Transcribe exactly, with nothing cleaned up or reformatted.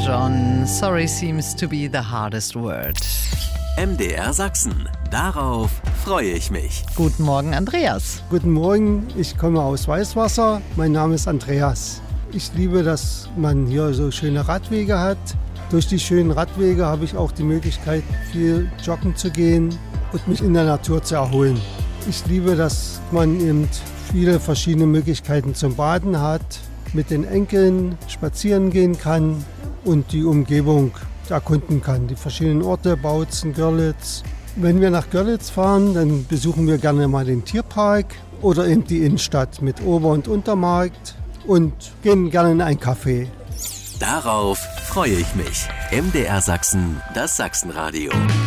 John. Sorry seems to be the hardest word. M D R Sachsen. Darauf freue ich mich. Guten Morgen, Andreas. Guten Morgen, ich komme aus Weißwasser. Mein Name ist Andreas. Ich liebe, dass man hier so schöne Radwege hat. Durch die schönen Radwege habe ich auch die Möglichkeit, viel joggen zu gehen und mich in der Natur zu erholen. Ich liebe, dass man eben viele verschiedene Möglichkeiten zum Baden hat, mit den Enkeln spazieren gehen kann und die Umgebung erkunden kann. Die verschiedenen Orte, Bautzen, Görlitz. Wenn wir nach Görlitz fahren, dann besuchen wir gerne mal den Tierpark oder eben die Innenstadt mit Ober- und Untermarkt und gehen gerne in ein Café. Darauf freue ich mich. M D R Sachsen, das Sachsenradio.